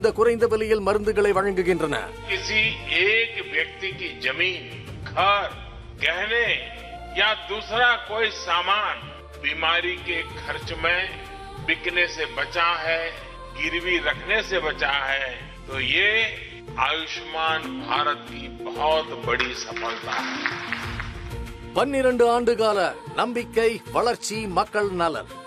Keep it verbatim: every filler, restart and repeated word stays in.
இந்த குறைந்த விலையில் மருந்துகளை வழங்குகின்றன. किसी एक व्यक्ति की जमीन, घर, गहने या दूसरा कोई सामान बीमारी के खर्च में बिकने से बचा है, गिरवी रखने से बचा है, तो ये आयुष्मान भारत की बहुत बड़ी सफलता है. பன்னிரண்டு ஆண்டு கால நம்பிக்கை, வளர்ச்சி, மக்கள் நலன்.